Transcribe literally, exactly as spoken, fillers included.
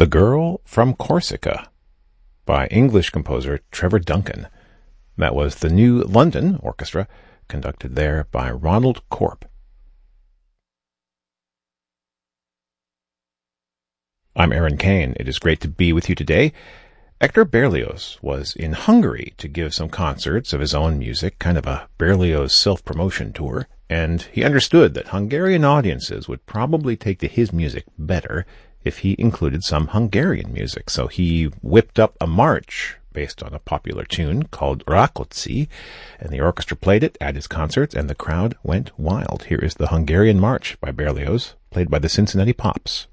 The Girl from Corsica by English composer Trevor Duncan. That was the New London Orchestra, conducted there by Ronald Corp. I'm Aaron Kane. It is great to be with you today. Hector Berlioz was in Hungary to give some concerts of his own music, kind of a Berlioz self-promotion tour, and he understood that Hungarian audiences would probably take to his music better if he included some Hungarian music. So he whipped up a march based on a popular tune called Rákóczi, and the orchestra played it at his concerts, and the crowd went wild. Here is the Hungarian March by Berlioz, played by the Cincinnati Pops.